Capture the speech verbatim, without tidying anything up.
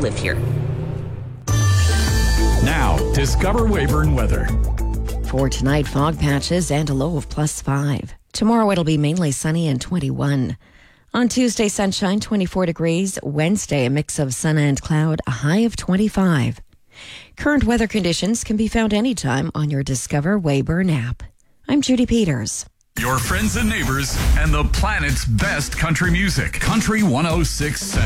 live here. Now, Discover Weyburn weather. For tonight, fog patches and a low of plus five. Tomorrow it'll be mainly sunny and twenty-one. On Tuesday, sunshine, twenty-four degrees. Wednesday, a mix of sun and cloud, a high of twenty-five. Current weather conditions can be found anytime on your Discover Weyburn app. I'm Judy Peters. Your friends and neighbors and the planet's best country music. Country one oh six point seven.